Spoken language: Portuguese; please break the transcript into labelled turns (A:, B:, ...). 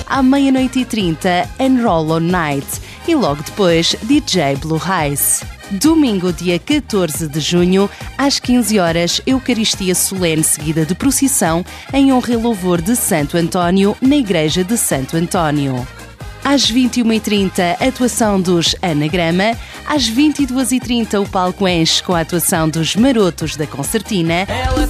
A: À 00:30, Enroll on Night e logo depois DJ Blue Eyes. Domingo, dia 14 de junho, às 15 horas, Eucaristia Solene seguida de procissão em honra e louvor de Santo António, na Igreja de Santo António. Às 21:30, atuação dos Anagrama. Às 22:30, o palco enche com a atuação dos Marotos da Concertina.